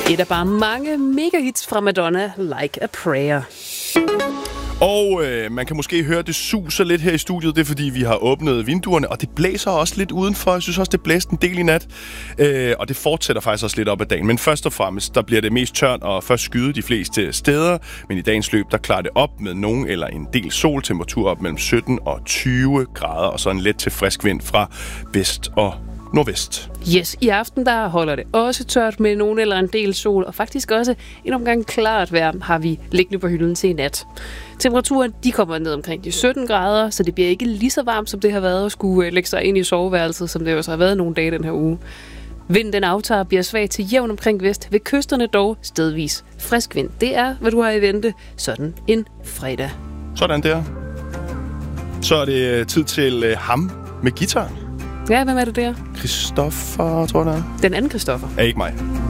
Et af bare mange mega-hits fra Madonna, Like a Prayer. Og man kan måske høre, det suser lidt her i studiet. Det er, fordi vi har åbnet vinduerne, og det blæser også lidt udenfor. Jeg synes også, det blæste en del i nat. Og det fortsætter faktisk også lidt op ad dagen. Men først og fremmest, der bliver det mest tørt og først skyde de fleste steder. Men i dagens løb, der klarer det op med nogen eller en del sol. Temperatur op mellem 17 og 20 grader. Og så en let til frisk vind fra vest og nordvest. Yes, i aften der holder det også tørt med nogen eller en del sol, og faktisk også en omgang klart vejr har vi liggende på hylden til i nat. Temperaturen de kommer ned omkring de 17 grader, så det bliver ikke lige så varmt, som det har været at skulle lægge sig ind i soveværelset, som det jo så har været nogle dage den her uge. Vinden den aftager bliver svag til jævn omkring vest, ved kysterne dog stedvis frisk vind. Det er, hvad du har i vente, sådan en fredag. Sådan der. Så er det tid til ham med guitaren. Ja, hvem er det der? Christoffer, tror jeg det er. Den anden Christoffer. Er ikke mig.